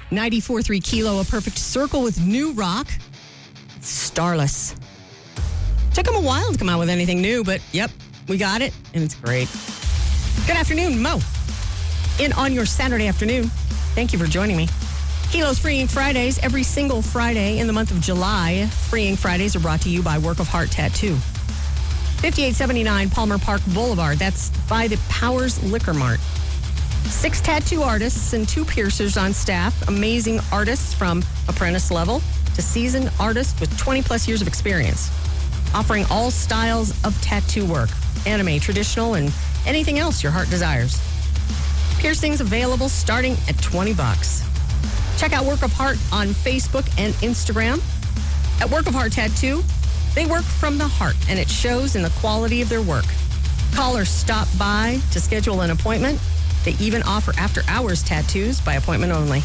94.3 Kilo, a perfect circle with new rock. Starless. Took them a while to come out with anything new, but yep, we got it, and it's great. Good afternoon, Mo. In on your Saturday afternoon. Thank you for joining me. Kilo's Freeing Fridays, every single Friday in the month of July. Freeing Fridays are brought to you by Work of Heart Tattoo. 5879 Palmer Park Boulevard. That's by the Powers Liquor Mart. 6 tattoo artists and 2 piercers on staff. Amazing artists from apprentice level to seasoned artists with 20 plus years of experience. Offering all styles of tattoo work, anime, traditional, and anything else your heart desires. Piercings available starting at $20. Check out Work of Heart on Facebook and Instagram. At Work of Heart Tattoo, they work from the heart, and it shows in the quality of their work. Call or stop by to schedule an appointment. They even offer after-hours tattoos by appointment only.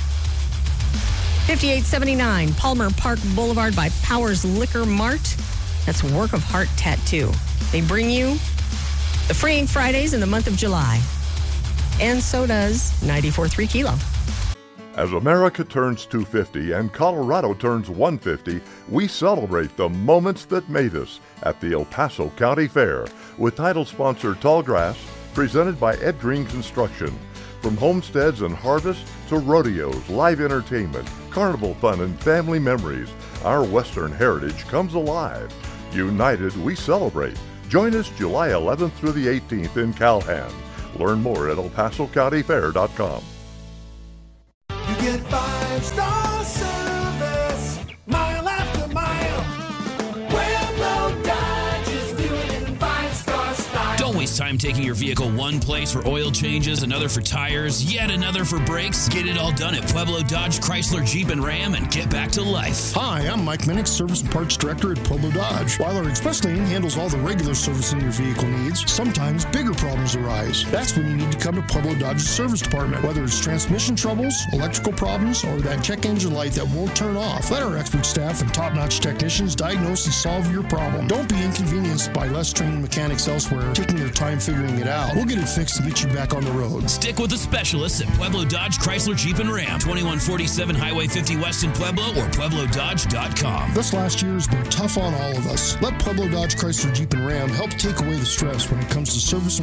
5879 Palmer Park Boulevard by Powers Liquor Mart. That's Work of Heart Tattoo. They bring you the Freeing Fridays in the month of July. And so does 94.3 Kilo. As America turns 250 and Colorado turns 150, we celebrate the moments that made us at the El Paso County Fair with title sponsor Tallgrass, presented by Ed Green Construction. From homesteads and harvest to rodeos, live entertainment, carnival fun, and family memories, our Western heritage comes alive. United, we celebrate. Join us July 11th through the 18th in Calhan. Learn more at elpasocountyfair.com. You get 5-star service, mile after mile. Pueblo Dodge is doing it in 5-star style. Don't waste time taking your vehicle one place for oil changes, another for tires, yet another for brakes. Get it all done at Pueblo Dodge, Chrysler, Jeep, and Ram and get back to life. Hi, I'm Mike Minnick, Service and Parts Director at Pueblo Dodge. While our express lane handles all the regular servicing your vehicle needs, sometimes bigger problems arise. That's when you need to come to Pueblo Dodge's service department. Whether it's transmission troubles, electrical problems, or that check engine light that won't turn off, let our expert staff and top-notch technicians diagnose and solve your problem. Don't be inconvenienced by less trained mechanics elsewhere taking their time figuring it out. We'll get it fixed and get you back on the road. Stick with the specialists at Pueblo Dodge, Chrysler, Jeep, and Ram. 2147 Highway 50 West in Pueblo or PuebloDodge.com. This last year has been tough on all of us. Let Pueblo Dodge, Chrysler, Jeep, and Ram help take away the stress when it comes to service and